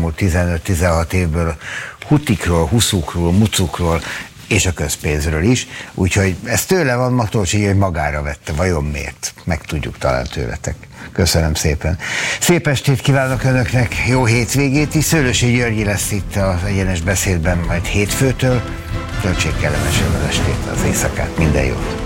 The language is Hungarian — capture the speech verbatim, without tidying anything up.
elmúlt tizenöt-tizenhat évből hutikról, huszukról, mucukról, és a közpénzről is, úgyhogy ez tőle van, Matolcsi, hogy magára vette. Vajon miért? Megtudjuk talán tőletek. Köszönöm szépen. Szép estét kívánok Önöknek, jó hétvégét is. Szőlősi Györgyi lesz itt az Egyenes Beszédben majd hétfőtől. Töltsék kellemesen az estét, az éjszakát, minden jót.